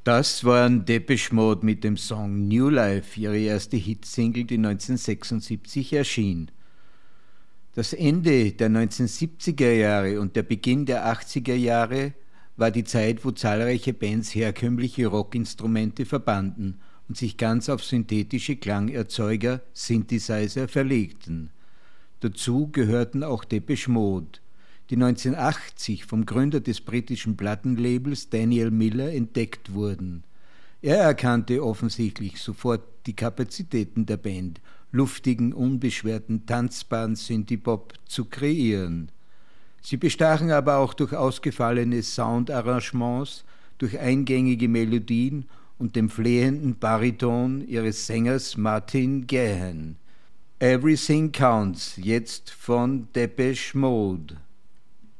Das waren Depeche Mode mit dem Song New Life, ihre erste Hitsingle, die 1976 erschien. Das Ende der 1970er Jahre und der Beginn der 80er Jahre war die Zeit, wo zahlreiche Bands herkömmliche Rockinstrumente verbanden und sich ganz auf synthetische Klangerzeuger, Synthesizer, verlegten. Dazu gehörten auch Depeche Mode, die 1980 vom Gründer des britischen Plattenlabels Daniel Miller entdeckt wurden. Er erkannte offensichtlich sofort die Kapazitäten der Band, luftigen, unbeschwerten, tanzbaren Synthie-Pop zu kreieren. Sie bestachen aber auch durch ausgefallene Soundarrangements, durch eingängige Melodien und dem flehenden Bariton ihres Sängers Martin Gahan. Everything Counts, jetzt von Depeche Mode.